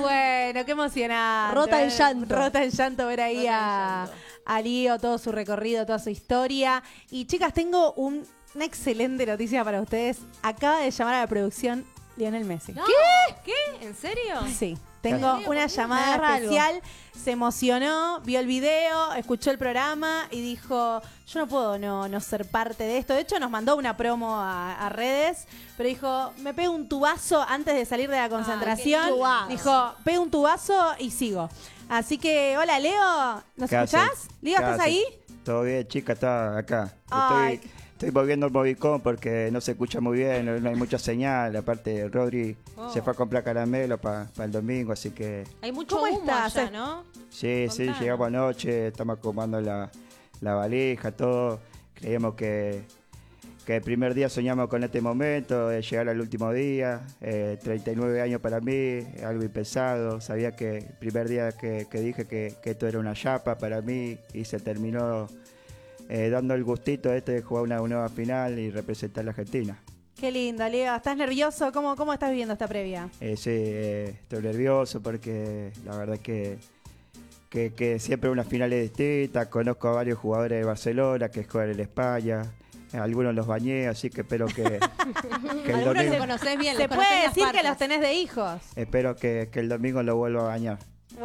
Bueno, qué emocionante. Rota en llanto. Rota en llanto ver ahí a Lío, todo su recorrido, toda su historia. Y chicas, tengo una excelente noticia para ustedes. Acaba de llamar a la producción Lionel Messi. No, ¿Qué? ¿En serio? Sí. Tengo una llamada especial, se emocionó, vio el video, escuchó el programa y dijo, yo no puedo no ser parte de esto. De hecho, nos mandó una promo a redes, pero dijo, me pego un tubazo antes de salir de la concentración. Dijo, pego un tubazo y sigo. Así que, hola, Leo, ¿nos escuchás? Leo, ¿estás ahí? Todo bien, chica, está acá. Estoy volviendo al Movicom porque no se escucha muy bien, no hay mucha señal. Aparte, Rodri se fue a comprar caramelo para el domingo, así que... Hay mucho ¿Cómo humo estás? allá, ¿no? Sí, llegamos anoche, estamos acomodando la valija, todo. Creíamos que el primer día soñamos con este momento, de llegar al último día. 39 años para mí, algo impensado. Sabía que el primer día que dije que esto era una chapa para mí y se terminó... dando el gustito de jugar una nueva final y representar a la Argentina. Qué lindo, Leo. ¿Estás nervioso? ¿Cómo estás viviendo esta previa? Sí, estoy nervioso porque la verdad que siempre una final es distinta. Conozco a varios jugadores de Barcelona que juegan en España. Algunos los bañé, así que espero que el Algunos domingo... los conocés bien. Se puede decir que los tenés de hijos. Espero que el domingo lo vuelva a bañar.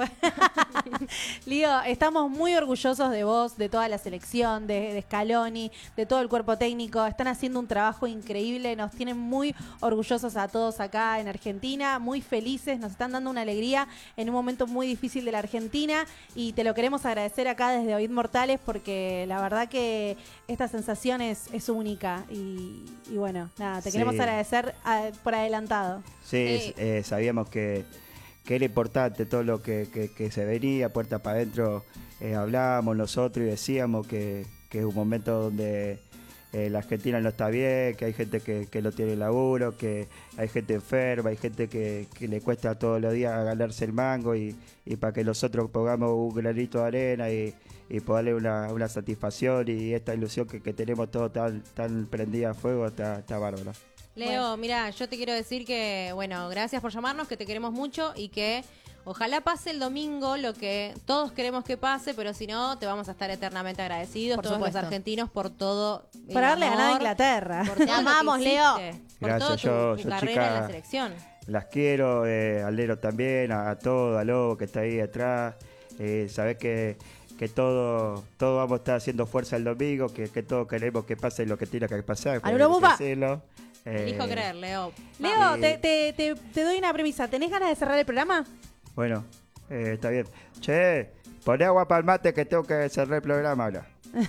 Lío, estamos muy orgullosos de vos, de toda la selección, de Scaloni, de todo el cuerpo técnico. Están haciendo un trabajo increíble, nos tienen muy orgullosos a todos acá en Argentina, muy felices, nos están dando una alegría en un momento muy difícil de la Argentina y te lo queremos agradecer acá desde Oíd Mortales porque la verdad que esta sensación es única y bueno, nada, te queremos agradecer por adelantado. Sí, sabíamos que era importante todo lo que se venía, puerta para adentro, hablábamos nosotros y decíamos que es un momento donde la Argentina no está bien, que hay gente que no tiene laburo, que hay gente enferma, hay gente que le cuesta todos los días ganarse el mango y para que nosotros pongamos un granito de arena y poderle una satisfacción y esta ilusión que tenemos todos tan prendida a fuego está bárbaro. Leo, mira, yo te quiero decir que, bueno, gracias por llamarnos, que te queremos mucho y que ojalá pase el domingo lo que todos queremos que pase, pero si no, te vamos a estar eternamente agradecidos, por todos supuesto. los argentinos, por todo el Por haberle amor, ganado a Inglaterra. por todo Te amamos, lo que Leo. hiciste, por Gracias, toda tu yo, carrera chica, en la selección. Las quiero, al Lero también, a todo, a Lobo que está ahí atrás. Sabés que todo vamos a estar haciendo fuerza el domingo, que todos queremos que pase lo que tiene que pasar. Decirlo. Elijo creer, Leo. Leo, te doy una premisa. ¿Tenés ganas de cerrar el programa? Bueno, está bien. Che, poné agua para el mate que tengo que cerrar el programa ahora.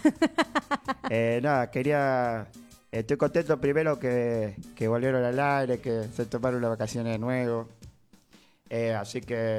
Nada, estoy contento primero que volvieron al aire, que se tomaron las vacaciones de nuevo. Así que